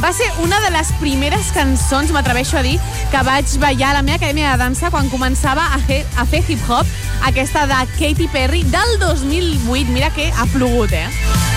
Va ser una de les primeres cançons, m'atreveixo a dir, que vaig ballar a la meva acadèmia de dansa quan començava a fer hip-hop, aquesta de Katy Perry del 2008. Mira que ha plogut,